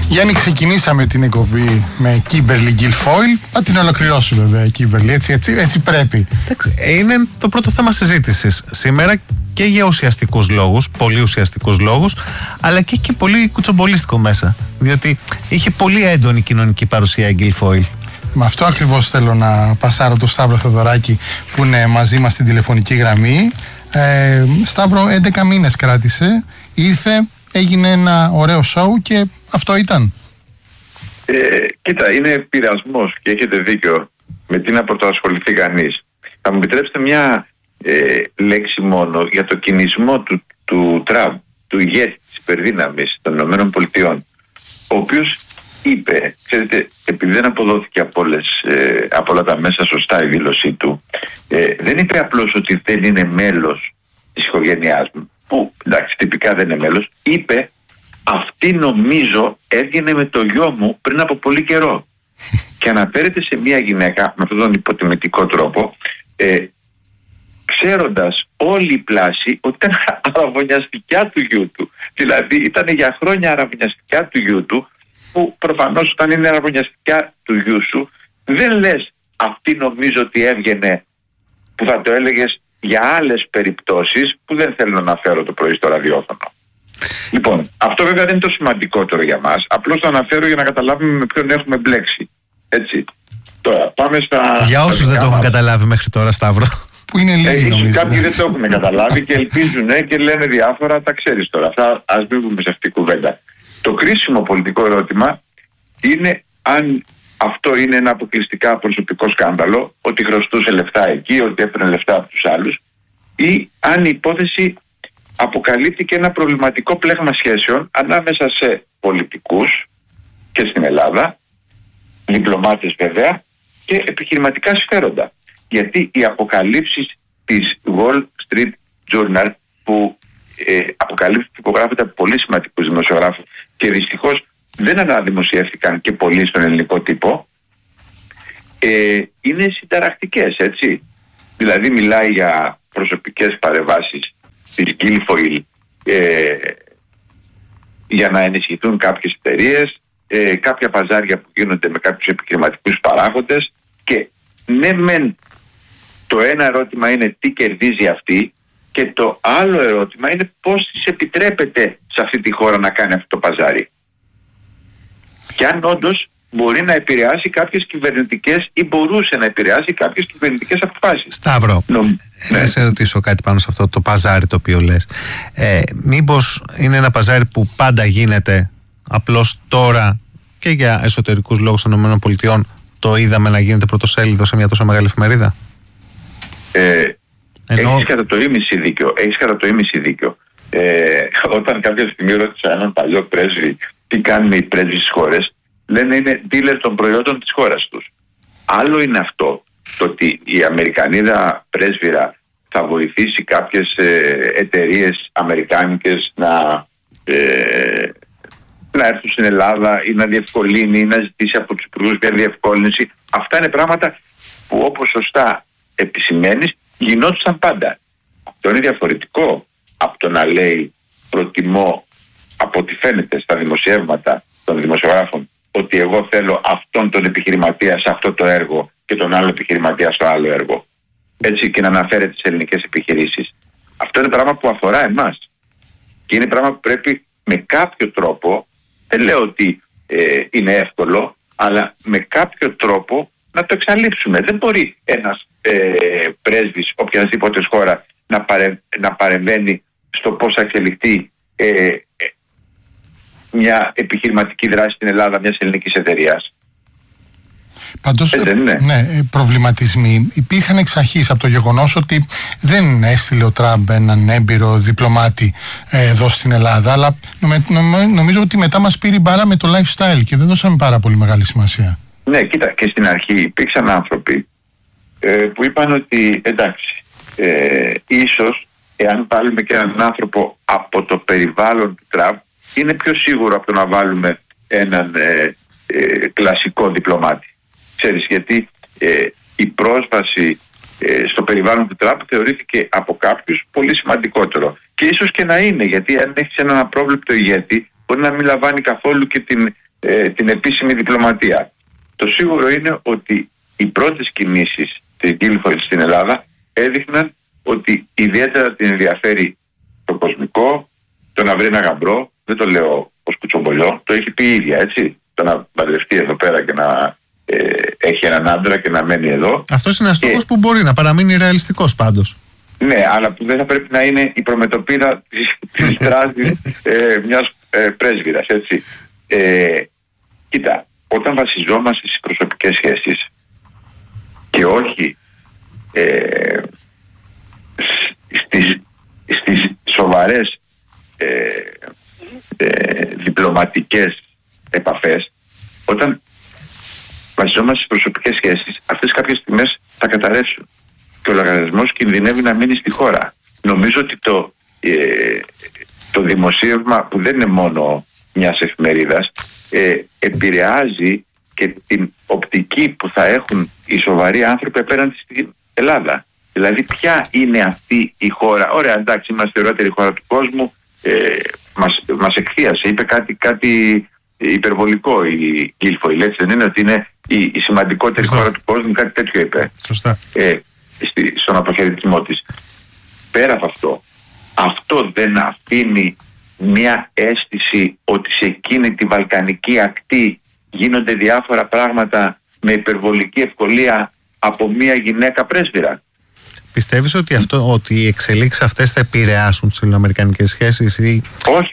Γιάννη, ξεκινήσαμε την εκπομπή με Kimberly Guilfoyle. Θα την ολοκληρώσουμε βέβαια, Kimberly. Έτσι πρέπει. Είναι το πρώτο θέμα συζήτησης σήμερα και για ουσιαστικούς λόγους, πολύ ουσιαστικούς λόγους, αλλά και έχει πολύ κουτσομπολίστικο μέσα. Διότι είχε πολύ έντονη κοινωνική παρουσία η Guilfoyle. Με αυτό ακριβώς θέλω να πασάρω τον Σταύρο Θεοδωράκη που είναι μαζί μας στην τηλεφωνική γραμμή. Σταύρο, 11 μήνες κράτησε, ήρθε, έγινε ένα ωραίο σοου και αυτό ήταν. Κοίτα, είναι πειρασμός και έχετε δίκιο με τι να πρωτοασχοληθεί κανείς. Θα μου επιτρέψετε μια λέξη μόνο για το κινησμό του Τραμπ, του ηγέτη της υπερδύναμης των ΗΠΑ, ο οποίος είπε, ξέρετε, επειδή δεν αποδόθηκε από όλα τα μέσα σωστά η δήλωσή του, δεν είπε απλώς ότι δεν είναι μέλος της οικογένειάς μου, που εντάξει τυπικά δεν είναι μέλος, είπε αυτή νομίζω έβγαινε με το γιο μου πριν από πολύ καιρό. Και αναφέρεται σε μια γυναίκα με αυτόν τον υποτιμητικό τρόπο, ξέροντας όλη η πλάση ότι ήταν αραβωνιαστικιά του γιού του. Δηλαδή ήταν για χρόνια αραβωνιαστικιά του γιού του, που προφανώς όταν είναι αραβωνιαστικιά του γιού σου δεν λες αυτή νομίζω ότι έβγαινε, που θα το έλεγες για άλλες περιπτώσεις που δεν θέλω να αναφέρω το πρωί στο ραδιόφωνο. Λοιπόν, αυτό βέβαια δεν είναι το σημαντικότερο για μας. Απλώς το αναφέρω για να καταλάβουμε με ποιον έχουμε μπλέξει. Έτσι. Τώρα πάμε στα... Για όσους δεν το έχουν καταλάβει μέχρι τώρα, Σταύρο. Που είναι λίγοι νομίζω. Κάποιοι δεν το έχουν καταλάβει και ελπίζουν και λένε διάφορα, τα ξέρεις τώρα. Ας μην πούμε σε αυτή την κουβέντα. Το κρίσιμο πολιτικό ερώτημα είναι αν αυτό είναι ένα αποκλειστικά προσωπικό σκάνδαλο, ότι χρωστούσε λεφτά εκεί, ότι έπαιρνε λεφτά από τους άλλους, ή αν η υπόθεση αποκαλύπτει και ένα προβληματικό πλέγμα σχέσεων ανάμεσα σε πολιτικούς και στην Ελλάδα, διπλωμάτες βέβαια, και επιχειρηματικά συμφέροντα. Γιατί οι αποκαλύψεις της Wall Street Journal, που αποκαλύψεις που υπογράφεται από πολύ σημαντικούς δημοσιογράφους και δυστυχώς δεν αναδημοσιεύτηκαν και πολύ στον ελληνικό τύπο, είναι συνταρακτικές, έτσι. Δηλαδή μιλάει για προσωπικές παρεμβάσεις της Guilfoyle για να ενισχυθούν κάποιες εταιρείες, κάποια παζάρια που γίνονται με κάποιους επιχειρηματικούς παράγοντες, και ναι μεν το ένα ερώτημα είναι τι κερδίζει αυτή και το άλλο ερώτημα είναι πώς της επιτρέπεται σε αυτή τη χώρα να κάνει αυτό το παζάρι. Και αν όντως μπορεί να επηρεάσει κάποιες κυβερνητικές ή μπορούσε να επηρεάσει κάποιες κυβερνητικές αποφάσεις. Σταύρο, να σε ρωτήσω κάτι πάνω σε αυτό το παζάρι το οποίο λες. Μήπως είναι ένα παζάρι που πάντα γίνεται, απλώς τώρα και για εσωτερικούς λόγους των ΗΠΑ το είδαμε να γίνεται πρωτοσέλιδο σε μια τόσο μεγάλη εφημερίδα? Έχεις κατά το ίμιση δίκιο. Όταν κάποια στιγμή ρώτησα έναν παλιό πρέσβη τι κάνουν οι πρέσβεις στις χώρες, λένε είναι dealer των προϊόντων της χώρας τους. Άλλο είναι αυτό, το ότι η Αμερικανίδα πρέσβυρα θα βοηθήσει κάποιες εταιρείες αμερικάνικες να έρθουν στην Ελλάδα ή να διευκολύνει ή να ζητήσει από τους υπουργούς για διευκόλυνση. Αυτά είναι πράγματα που, όπως σωστά επισημαίνεις, γινόντουσαν πάντα. Αυτό είναι διαφορετικό από το να λέει προτιμώ, από ό,τι φαίνεται στα δημοσιεύματα των δημοσιογράφων, ότι εγώ θέλω αυτόν τον επιχειρηματία σε αυτό το έργο και τον άλλο επιχειρηματία στο άλλο έργο. Έτσι, και να αναφέρεται τις ελληνικές επιχειρήσεις. Αυτό είναι πράγμα που αφορά εμάς. Και είναι πράγμα που πρέπει με κάποιο τρόπο, δεν λέω ότι είναι εύκολο, αλλά με κάποιο τρόπο να το εξαλείψουμε. Δεν μπορεί ένας πρέσβης οποιασδήποτε χώρα να παρεμβαίνει στο πώς θα εξελιχθεί μια επιχειρηματική δράση στην Ελλάδα μιας ελληνικής εταιρείας. Πάντως, ναι, προβληματισμοί υπήρχαν εξ αρχής από το γεγονός ότι δεν έστειλε ο Τραμπ έναν έμπειρο διπλωμάτη εδώ στην Ελλάδα, αλλά νομίζω ότι μετά μας πήρε η μπάρα με το lifestyle και δεν δώσαμε πάρα πολύ μεγάλη σημασία. Ναι, κοίτα, και στην αρχή υπήρξαν άνθρωποι που είπαν ότι εντάξει, ίσως εάν βάλουμε και έναν άνθρωπο από το περιβάλλον του Τραμπ, είναι πιο σίγουρο από το να βάλουμε έναν κλασικό διπλωμάτη. Ξέρεις, γιατί η πρόσβαση στο περιβάλλον του Τραμπ θεωρήθηκε από κάποιους πολύ σημαντικότερο. Και ίσως και να είναι, γιατί αν έχεις έναν απρόβλεπτο ηγέτη, μπορεί να μην λαμβάνει καθόλου και την την επίσημη διπλωματία. Το σίγουρο είναι ότι οι πρώτες κινήσεις της Guilfoyle στην Ελλάδα έδειχναν ότι ιδιαίτερα την ενδιαφέρει το κοσμικό, το να βρει ένα γαμπρό, δεν το λέω ως κουτσομπολιό, το έχει πει η ίδια, έτσι. Το να παντρευτεί εδώ πέρα και να έχει έναν άντρα και να μένει εδώ. Αυτός είναι ένας στόχος που μπορεί να παραμείνει ρεαλιστικός πάντως. Ναι, αλλά που δεν θα πρέπει να είναι η προμετωπίδα της στράτης μιας πρέσβυρας, έτσι. Κοίτα, όταν βασιζόμαστε στις προσωπικές σχέσεις και όχι στις σοβαρές διπλωματικές επαφές, όταν βασιζόμαστε στις προσωπικές σχέσεις, αυτές κάποιες στιγμές θα καταρρεύσουν και ο λογαριασμός κινδυνεύει να μείνει στη χώρα. Νομίζω ότι το δημοσίευμα, που δεν είναι μόνο μιας εφημερίδας, επηρεάζει και την οπτική που θα έχουν οι σοβαροί άνθρωποι απέναντι στην Ελλάδα. Δηλαδή, ποια είναι αυτή η χώρα? Ωραία, εντάξει, είμαστε η ωραιότερη χώρα του κόσμου, μας εκθίασε, είπε κάτι υπερβολικό η Guilfoyle, έτσι δεν είναι? Ότι είναι η σημαντικότερη χώρα του κόσμου, κάτι τέτοιο είπε. Σωστά. Στον αποχαιρετισμό της. Πέρα από αυτό δεν αφήνει μια αίσθηση ότι σε εκείνη τη βαλκανική ακτή γίνονται διάφορα πράγματα με υπερβολική ευκολία από μια γυναίκα πρέσβυρα? Πιστεύεις ότι οι εξελίξεις αυτές θα επηρεάσουν τις ελληνοαμερικανικές σχέσεις ή όχι,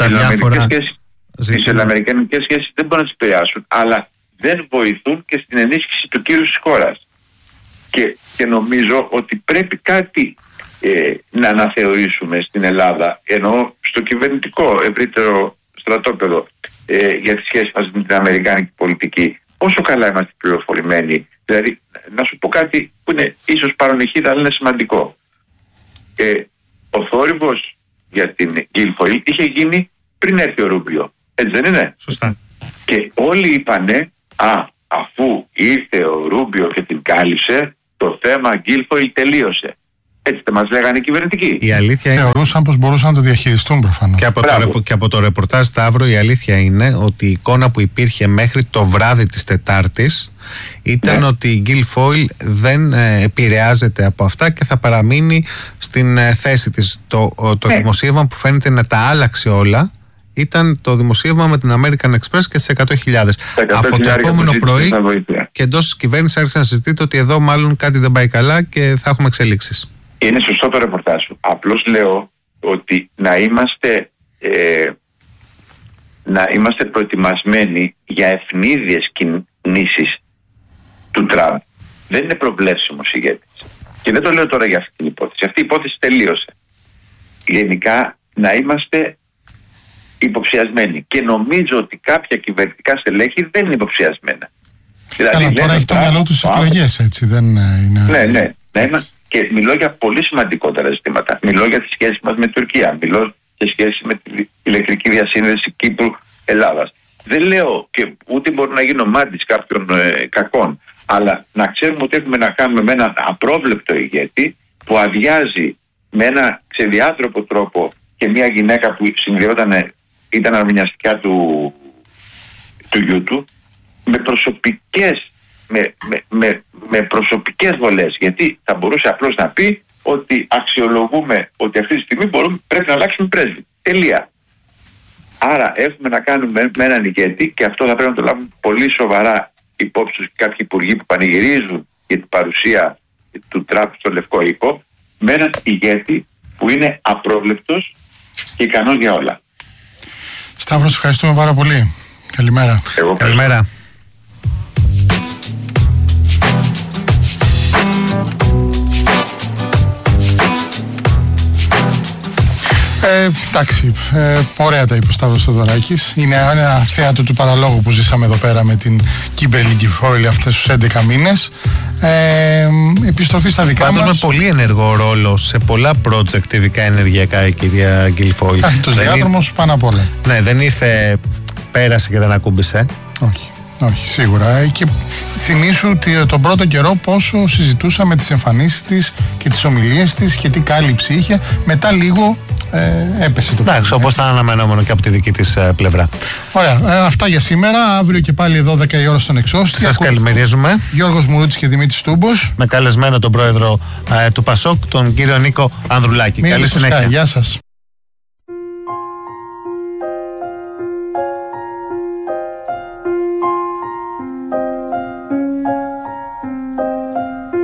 τις ελληνοαμερικανικές σχέσεις δεν μπορούν να τις επηρεάσουν, αλλά δεν βοηθούν και στην ενίσχυση του κύρους της χώρας. Και νομίζω ότι πρέπει κάτι να αναθεωρήσουμε στην Ελλάδα, ενώ στο κυβερνητικό ευρύτερο στρατόπεδο, για τις σχέσεις μας με την αμερικάνικη πολιτική. Πόσο καλά είμαστε πληροφορημένοι? Δηλαδή, να σου πω κάτι που είναι ίσως παρονυχίδα, αλλά είναι σημαντικό. Ο θόρυβος για την Guilfoyle είχε γίνει πριν έρθει ο Ρούμπιο. Έτσι δεν είναι? Σωστά. Και όλοι είπανε, αφού ήρθε ο Ρούμπιο και την κάλυψε, το θέμα Guilfoyle τελείωσε. Έτσι δεν μας λέγανε οι κυβερνητικοί. Η αλήθεια θεωρούσαν πως μπορούσαν να το διαχειριστούν προφανώς. Και από το ρεπορτάζ Σταύρο, η αλήθεια είναι ότι η εικόνα που υπήρχε μέχρι το βράδυ της Τετάρτης ήταν ότι η Guilfoyle δεν επηρεάζεται από αυτά και θα παραμείνει στην θέση της. Το δημοσίευμα που φαίνεται να τα άλλαξε όλα ήταν το δημοσίευμα με την American Express και τις 100.000. Από το επόμενο πρωί και εντός της κυβέρνησης άρχισε να συζητείται ότι εδώ μάλλον κάτι δεν πάει καλά και θα έχουμε εξελίξεις. Είναι σωστό το ρεπορτάζ σου. Απλώς λέω ότι να είμαστε προετοιμασμένοι για ευνίδιες κινήσεις του Τραμπ. Δεν είναι προβλέψιμος ηγέτης. Και δεν το λέω τώρα για αυτή την υπόθεση. Αυτή η υπόθεση τελείωσε. Γενικά να είμαστε υποψιασμένοι. Και νομίζω ότι κάποια κυβερνητικά στελέχη δεν είναι υποψιασμένα. Δηλαδή, τώρα έχει το μυαλό τους εκλογές, έτσι δεν είναι? Ναι. Και μιλώ για πολύ σημαντικότερα ζητήματα. Μιλώ για τη σχέση μας με την Τουρκία. Μιλώ σε σχέση με την ηλεκτρική διασύνδεση Κύπρου-Ελλάδας. Δεν λέω και ούτε μπορώ να γίνω μάντης κάποιων κακών. Αλλά να ξέρουμε ότι έχουμε να κάνουμε με έναν απρόβλεπτο ηγέτη που αδειάζει με ένα ξεδιάτροπο τρόπο και μια γυναίκα που ήταν αρμηνιαστικά του γιού του, με προσωπικές βολές. Γιατί θα μπορούσε απλώς να πει ότι αξιολογούμε ότι αυτή τη στιγμή πρέπει να αλλάξουμε πρέσβη. Τελεία. Άρα έχουμε να κάνουμε με έναν ηγέτη, και αυτό θα πρέπει να το λάβουν πολύ σοβαρά υπόψη τους κάποιοι υπουργοί που πανηγυρίζουν για την παρουσία του Τραμπ στο Λευκό Οίκο, με έναν ηγέτη που είναι απρόβλεπτος και ικανός για όλα. Σταύρο, ευχαριστούμε πάρα πολύ. Καλημέρα. Καλημέρα. Εντάξει, ωραία τα είπε ο Σταύρος Θεοδωράκης. Είναι ένα θέατρο του παραλόγου που ζήσαμε εδώ πέρα με την Kimberly Guilfoyle αυτές τους 11 μήνες. Επιστροφή στα δικά μας. Με πολύ ενεργό ρόλο σε πολλά project, ειδικά ενεργειακά, η κυρία Guilfoyle. Το διάδρομος πάνω απ' όλα. Ναι, δεν ήρθε, πέρασε και δεν ακούμπησε. Όχι, σίγουρα. Και θυμήσου ότι τον πρώτο καιρό πόσο συζητούσαμε τις εμφανίσεις της και τις ομιλίες της και τι κάλυψη είχε. Μετά λίγο έπεσε το πράγμα. Εντάξει, όπως ήταν αναμενόμενο και από τη δική της πλευρά. Ωραία. Αυτά για σήμερα. Αύριο και πάλι εδώ 10 η ώρα στον Εξώστη. Σας καλημερίζουμε. Γιώργος Μουρούτης και Δημήτρης Τούμπος. Με καλεσμένο τον πρόεδρο του ΠΑΣΟΚ, τον κύριο Νίκο Ανδρουλάκη. Καλή συνέχεια. Γεια σας.